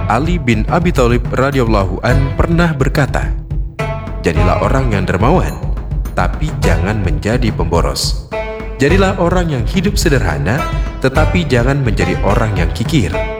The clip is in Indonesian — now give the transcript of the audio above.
Ali bin Abi Thalib radhiyallahu an pernah berkata, "Jadilah orang yang dermawan, tapi jangan menjadi pemboros. Jadilah orang yang hidup sederhana, tetapi jangan menjadi orang yang kikir.